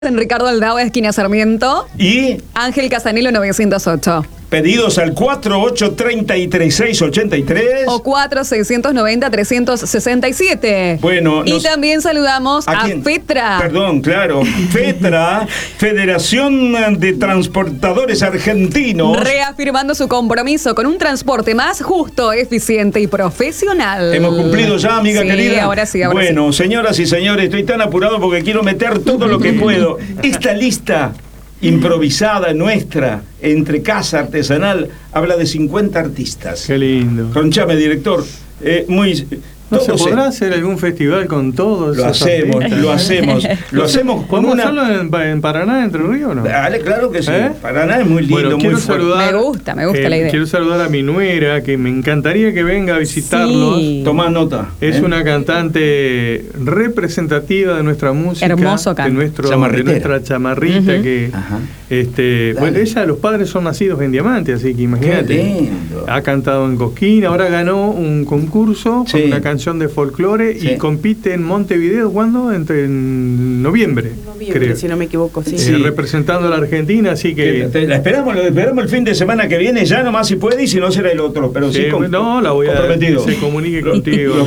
En Ricardo Aldao, esquina Sarmiento. Y Ángel Casanilo 908. pedidos al 4833-683. O 4690-367. Bueno, y también saludamos a FETRA. Perdón, claro. FETRA, Federación de Transportadores Argentinos. Reafirmando su compromiso con un transporte más justo, eficiente y profesional. Hemos cumplido ya, amiga querida. Ahora sí, bueno, sí. Señoras y señores, estoy tan apurado porque quiero meter todo lo que puedo. Esta lista improvisada nuestra entre Casa Artesanal habla de 50 artistas. Qué lindo. Conchame, director. ¿No se podrá hacer algún festival con todos? Lo hacemos con ¿Podemos una... hacerlo en Paraná, Entre Ríos, no? Dale, claro que sí. Paraná es muy lindo, bueno, muy fuerte. Me gusta la idea. Quiero saludar a mi nuera, que me encantaría que venga a visitarlos. Sí. Tomá nota. Es una cantante representativa de nuestra música. Hermoso canto. De nuestra chamarrita. Uh-huh. Que, bueno, los padres son nacidos en Diamante, así que imagínate. Qué lindo. Ha cantado en Cosquín, ahora ganó un concurso con una canción de folclore y compite en Montevideo, ¿cuándo? En noviembre, creo. Si no me equivoco, sí. Representando a la Argentina, así que... La esperamos el fin de semana que viene, ya nomás si puede, y si no será el otro, pero sí, no, la voy a comprometido. que se comunique contigo.